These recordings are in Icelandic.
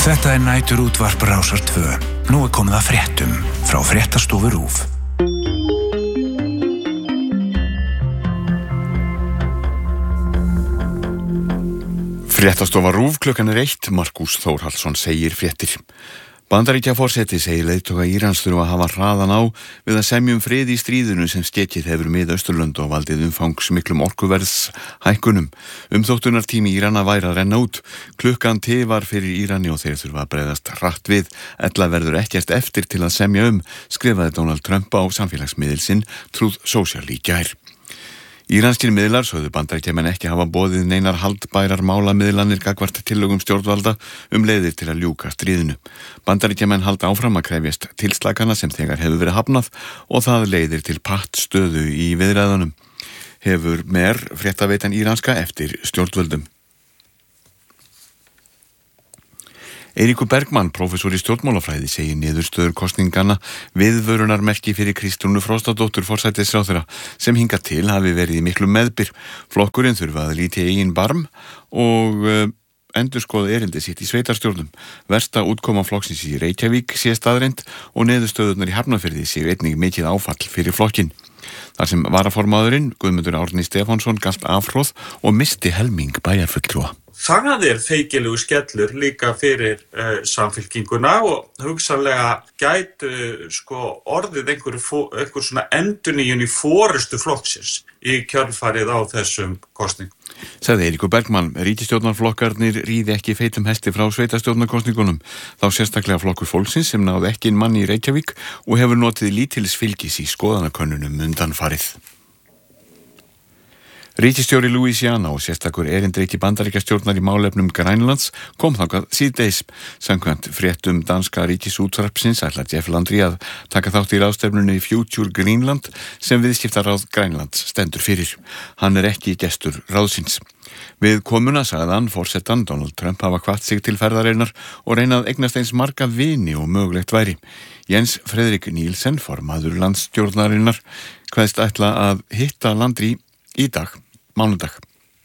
Þetta næturútvarp Rásar 2. Nú komið að fréttum frá Fréttastofu RÚV. Fréttastofa RÚV klukkan 1. Markús Þórhallsson segir fréttir. Bandaríkjaforseti segir leiðtoga Írans þurfa að hafa hraðan á við að semja frið í stríðinu sem skekið hefur Mið-Austurlönd og valdið umfangsmiklum orkuverðshækkunum. Umþóttunartími Írana væri að renna út. Klukkan tifar fyrir Írani og þeir þurfa að bregðast hratt við. Ella verður ekkert eftir til að semja skrifaði Donald Trump á samfélagsmiðil Truth Social í gær. Íranskir miðlar sögðu Bandaríkjamenn ekki hafa boðið neinar haldbærar málamiðlanir gagnvart tillögum stjórnvalda leiðir til að ljúka stríðinu. Bandaríkjamenn halda áfram að krefjast tilslakana sem þegar hefur verið hafnað og það leiðir til pattstöðu í viðræðunum. Hefur mer fréttaveitan íranska eftir stjórnvöldum. Eiríkur Bergmann, prófessor í stjórnmálafræði, segir niðurstöður kosningana viðvörunarmerki fyrir Kristrúnu Frostadóttur forsætisráðherra sem hingað til hafi verið í miklu meðbyr. Flokkurinn þurfa að líti eigin barm og endurskoða erindi sitt í sveitarstjórnum. Versta útkoma flokksins í Reykjavík sé staðreynd og niðurstöðurnar í Hafnarfirði séu einnig mikið áfall fyrir flokkinn. Þar sem varaformaðurinn, Guðmundur Árni Stefánsson, galt afhróð og misti helming bæjarfulltrúa. Það feikilegu skellur líka fyrir samfylkinguna og hugsanlega gætu orðið einhver svona endurnýjun í forystu flokksins í kjölfarið á þessum kosningum. Sagði Eiríkur Bergmann, ríkisstjórnarflokkarnir ríði ekki feitum hesti frá sveitarstjórnarkosningunum, þá sérstaklega flokkur fólksins sem náði ekki inn mann í Reykjavík og hefur notið lítils fylgis í skoðanakönnunum undanfarið. Ríkisstjóri Louisiana og sérstakur erindreki Bandaríkjastjórnar í málefnum Grænlands kom þangað síðdegis. Samkvæmt fréttum danska ríkisútvarpsins ætlar Jeff Landry að taka þátt í ráðstefnunni Future Greenland sem viðskiptaráð Grænlands stendur fyrir. Hann ekki gestur ráðsins. Við komuna sagði hann forsetan Donald Trump hafa hvatt sig til ferðarinnar og reynað eignast eins marga vini og mögulegt væri. Jens Fredrik Nielsen, formaður landsstjórnarinnar, kveðst ætla að hitta Landry í dag, mánudag.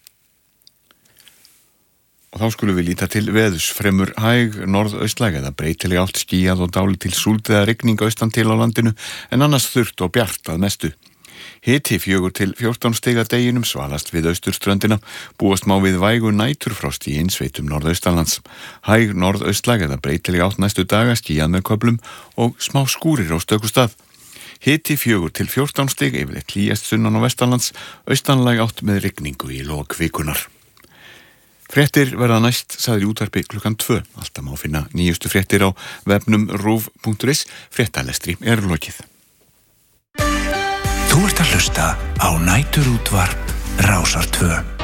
Og þá skulum við líta til veðurs. Fremur hæg norðaustlæg eða breytileg átt, skýjað og dálítil súld eða rigning austan til á landinu en annars þurrt og bjart að mestu. Hiti 4 til 14 stig að deginum, svalast við austurströndina, búast má við vægu næturfrost í innsveitum norðaustanlands. Hæg norðaustlæg eða breytileg átt næstu daga, skýjað með köflum og smá skúrir á stöku stað. Hiti 4 til 14 stig, yfirleitt hlýjast sunnan og vestanlands, austanlæg átt með rigningu í lok vikunar. Fréttir verða næst, sagði í útvarpi klukkan 2. Alltaf má finna nýjustu fréttir á vefnum ruv.is. Fréttalestri lokið. Þú ert að hlusta á næturútvarp Rásar 2.